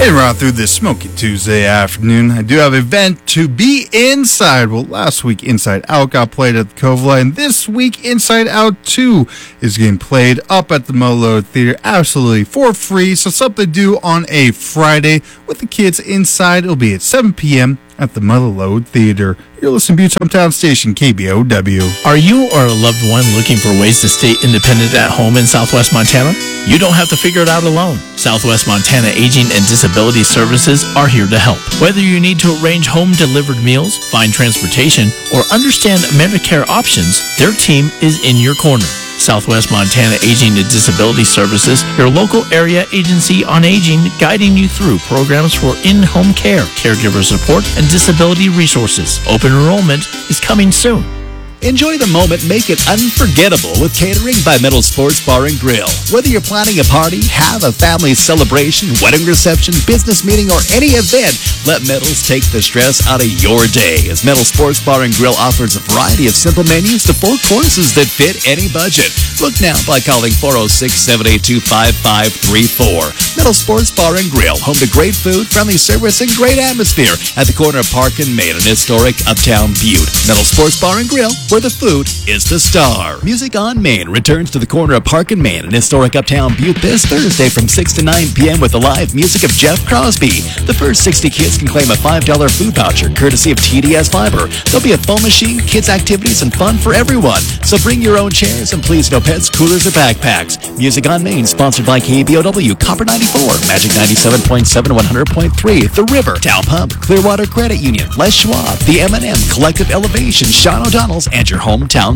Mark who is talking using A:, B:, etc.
A: Heading right through this smoky Tuesday afternoon, I do have an event to be inside. Well, last week Inside Out got played at the Covola, and this week Inside Out 2 is getting played up at the Molo Theater absolutely for free. So something to do on a Friday with the kids inside. It'll be at 7 p.m. at the Motherlode Theater. You're listening to Butte's Hometown Station, KBOW.
B: Are you or a loved one looking for ways to stay independent at home in Southwest Montana? You don't have to figure it out alone. Southwest Montana Aging and Disability Services are here to help. Whether you need to arrange home-delivered meals, find transportation, or understand Medicare options, their team is in your corner. Southwest Montana Aging and Disability Services, your local area agency on aging, guiding you through programs for in-home care, caregiver support, and disability resources. Open enrollment is coming soon.
C: Enjoy the moment, make it unforgettable with catering by Metal Sports Bar and Grill. Whether you're planning a party, have a family celebration, wedding reception, business meeting, or any event, let Metals take the stress out of your day, as Metal Sports Bar and Grill offers a variety of simple menus to 4 courses that fit any budget. Book now by calling 406-782-5534. Metal Sports Bar and Grill, home to great food, friendly service, and great atmosphere at the corner of Park and Main in historic Uptown Butte. Metal Sports Bar and Grill, where the food is the star. Music on Main returns to the corner of Park and Main in historic Uptown Butte this Thursday from 6 to 9 p.m. with the live music of Jeff Crosby. The first 60 kids can claim a $5 food voucher courtesy of TDS Fiber. There'll be a foam machine, kids activities, and fun for everyone. So bring your own chairs and please no pets, coolers, or backpacks. Music on Main sponsored by KBOW, Copper 94, Magic 97.7, 100.3, The River, Town Pump, Clearwater Credit Union, Les Schwab, The M&M, Collective Elevation, Sean O'Donnell's, and your hometown